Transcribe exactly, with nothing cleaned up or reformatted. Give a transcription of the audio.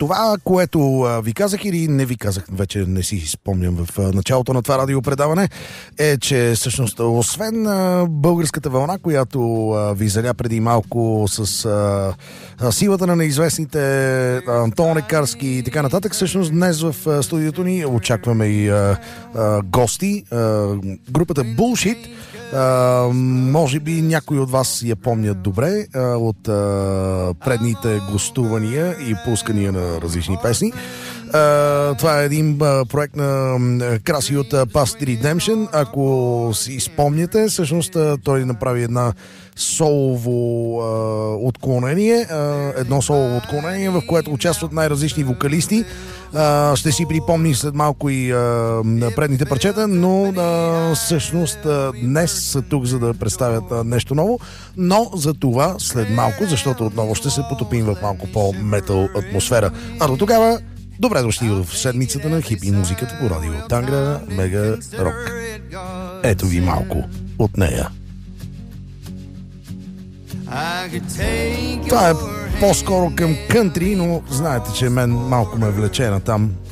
това, което а, ви казах или не ви казах, вече не си спомням в а, началото на това радиопредаване, е, че всъщност освен а, българската вълна, която а, ви заля преди малко с а, а, силата на неизвестните, Антон Лекарски и така нататък, всъщност днес в а, студиото ни очакваме и а, а, гости. А, групата Bullshit. Uh, може би някои от вас я помнят добре uh, от uh, предните гостувания и пускания на различни песни. Uh, това е един uh, проект на uh, Краси от uh, Past Redemption. Ако си спомняте, всъщност uh, той направи една солово uh, отклонение, uh, едно солово отклонение, в което участват най-различни вокалисти. Uh, ще си припомни след малко и uh, предните парчета, но uh, всъщност uh, днес са тук, за да представят uh, нещо ново, но за това след малко, защото отново ще се потопим в малко по-метал атмосфера. А до тогава, добре дошли в седмицата на хипи музиката по радио Тангра Мега Рок. Ето ви малко от нея. Това е по-скоро към кънтри, но знаете, че мен малко ме влече на там.